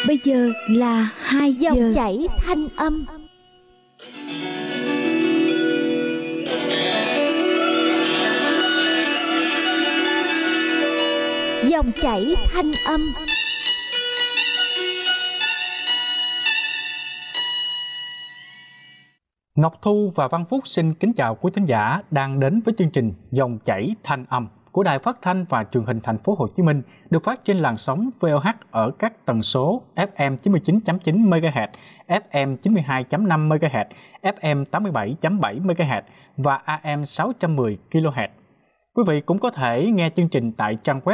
Bây giờ là 2 giờ. Dòng chảy thanh âm. Dòng chảy thanh âm. Ngọc Thu và Văn Phúc xin kính chào quý thính giả đang đến với chương trình Dòng chảy thanh âm của Đài Phát thanh và Truyền hình Thành phố Hồ Chí Minh, được phát trên làn sóng VOH ở các tần số FM 99.9 MHz, FM 92.5 MHz, FM 87.7 MHz và AM 610 kHz. Quý vị cũng có thể nghe chương trình tại trang web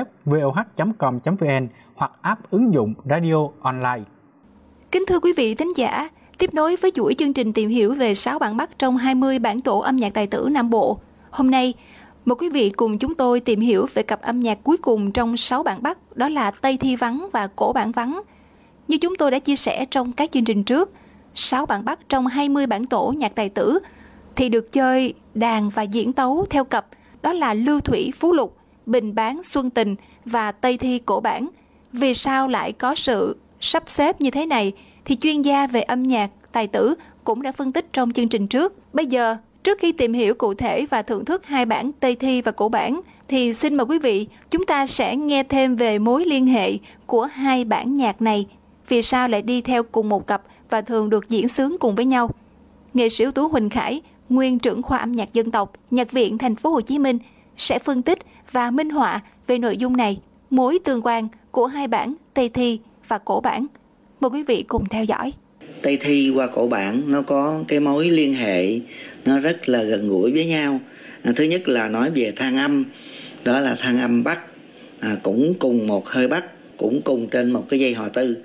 voh.com.vn hoặc app ứng dụng radio online. Kính thưa quý vị thính giả, tiếp nối với chuỗi chương trình tìm hiểu về 6 bản Bắc trong 20 bản tổ âm nhạc tài tử Nam Bộ. Hôm nay, mời quý vị cùng chúng tôi tìm hiểu về cặp âm nhạc cuối cùng trong 6 bản Bắc, đó là Tây Thi Vắng và Cổ Bản Vắng. Như chúng tôi đã chia sẻ trong các chương trình trước, 6 bản Bắc trong 20 bản tổ nhạc tài tử thì được chơi đàn và diễn tấu theo cặp, đó là Lưu Thủy Phú Lục, Bình Bán Xuân Tình và Tây Thi Cổ Bản. Vì sao lại có sự sắp xếp như thế này thì chuyên gia về âm nhạc tài tử cũng đã phân tích trong chương trình trước. Bây giờ, trước khi tìm hiểu cụ thể và thưởng thức hai bản Tây Thi và Cổ Bản, thì xin mời quý vị, chúng ta sẽ nghe thêm về mối liên hệ của hai bản nhạc này. Vì sao lại đi theo cùng một cặp và thường được diễn xướng cùng với nhau? Nghệ sĩ ưu tú Huỳnh Khải, nguyên trưởng khoa âm nhạc dân tộc, Nhạc viện Thành phố Hồ Chí Minh sẽ phân tích và minh họa về nội dung này, mối tương quan của hai bản Tây Thi và Cổ Bản. Mời quý vị cùng theo dõi. Tây Thi qua Cổ Bản nó có cái mối liên hệ nó rất là gần gũi với nhau. Thứ nhất là nói về thang âm, đó là thang âm Bắc, cũng cùng một hơi Bắc, cũng cùng trên một cái dây hòa tư.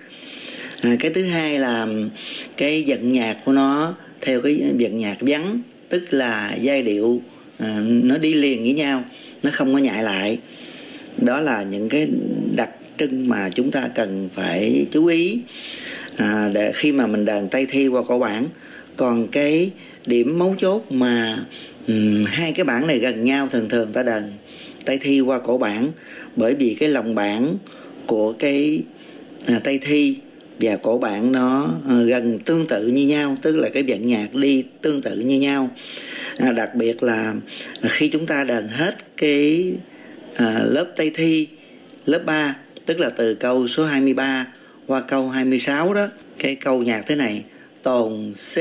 Cái thứ hai là cái vận nhạc của nó theo cái vận nhạc vắng, tức là giai điệu nó đi liền với nhau, nó không có nhại lại. Đó là những cái đặc trưng mà chúng ta cần phải chú ý để khi mà mình đàn Tây Thi qua Cổ Bản. Còn cái điểm mấu chốt mà hai cái bản này gần nhau, thường ta đàn Tây Thi qua Cổ Bản bởi vì cái lòng bản của cái Tây Thi và Cổ Bản nó gần tương tự như nhau, tức là cái vận nhạc đi tương tự như nhau. Đặc biệt là khi chúng ta đàn hết cái lớp Tây Thi, lớp 3, tức là từ câu số 23 qua câu 26 đó, cái câu nhạc thế này: tồn C,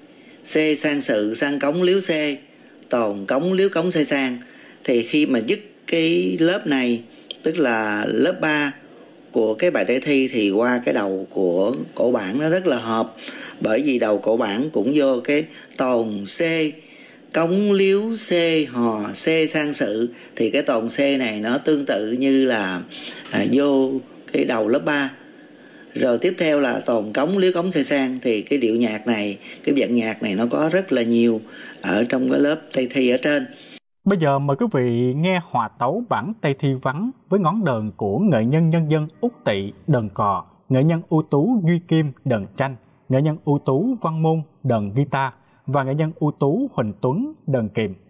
C sang sự sang cống liếu C, tồn cống liếu cống C sang. Thì khi mà dứt cái lớp này, tức là lớp 3 của cái bài Tây Thi, thì qua cái đầu của Cổ Bản nó rất là hợp, bởi vì đầu Cổ Bản cũng vô cái tồn C, cống liếu C, hò C sang sự. Thì cái tồn C này nó tương tự như là vô cái đầu lớp 3. Rồi tiếp theo là tồn cống liếu cống C sang. Thì cái điệu nhạc này, cái vận nhạc này nó có rất là nhiều ở trong cái lớp Tây Thi ở trên. Bây giờ mời quý vị nghe hòa tấu bản Tây Thi Vắng với ngón đờn của nghệ nhân nhân dân Úc Tị đờn cò, nghệ nhân ưu tú Duy Kim đờn tranh, nghệ nhân ưu tú Văn Môn đờn guitar và nghệ nhân ưu tú Huỳnh Tuấn đờn kìm.